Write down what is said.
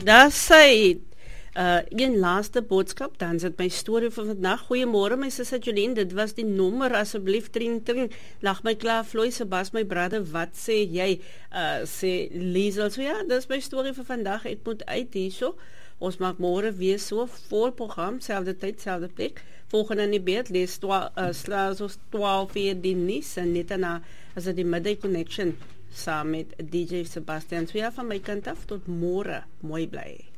Daar sê een laaste boodskap, dan is dit my storie van vandag. Goeiemôre my sussie Jolien, dit was die nommer, asseblief tring, lag my klaar, Floy, Sebas, my brother, wat sê jy? Sê Liesel, so ja, dis my storie van vandag, ek moet uit hierso. Ons maak môre weer so vol program, selfde tyd, selfde plek. Volgende in die beeld, lees 12 vir die nuus en net daarna as dit die Midday Connection saam met DJ Sebastian. So ja, van my kant af tot môre, mooi bly.